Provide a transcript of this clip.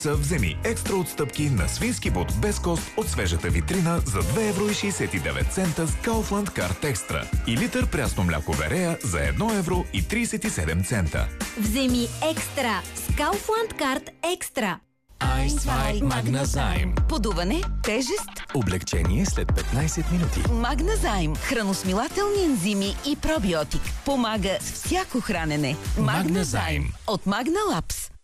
Вземи екстра отстъпки на свински бот без кост от свежата витрина за 2,69 евро с Kaufland Card Extra и литър прясно мляко Верея за 1,37 евро. Вземи екстра с Kaufland Card Extra. Айсвай Магназайм. Подуване, тежест, Облегчение след 15 минути. Магназайм. Храносмилателни ензими и пробиотик. Помага с всяко хранене. Магназайм. От Магналапс.